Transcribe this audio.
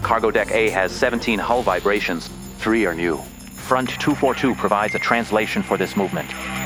Cargo Deck A has 17 hull vibrations. 3 are new. Front 242 provides a translation for this movement.